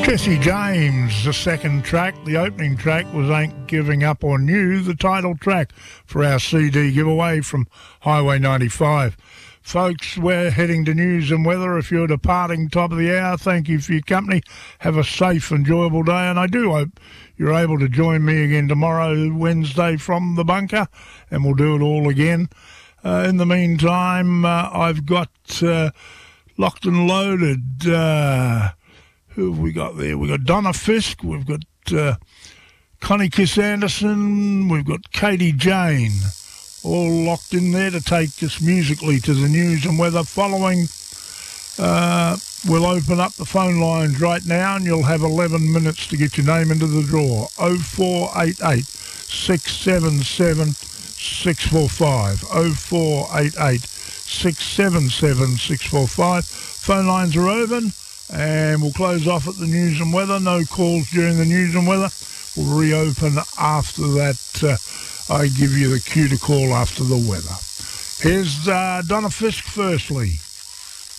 Jesse James, the second track. The opening track was Ain't Giving Up On You, the title track for our CD giveaway from Highway 95. Folks, we're heading to news and weather. If you're departing top of the hour, thank you for your company. Have a safe, enjoyable day, and I do hope you're able to join me again tomorrow, Wednesday, from the bunker, and we'll do it all again. In the meantime, I've got Locked and Loaded. Who have we got there? We've got Donna Fisk, we've got Connie Kiss Anderson, we've got Katie Jane, all locked in there to take us musically to the news and weather. Following, we'll open up the phone lines right now and you'll have 11 minutes to get your name into the draw. 0488 677 645. 0488 677 645. Phone lines are open. And we'll close off at the news and weather. No calls during the news and weather. We'll reopen after that. I give you the cue to call after the weather. Here's Donna Fisk firstly.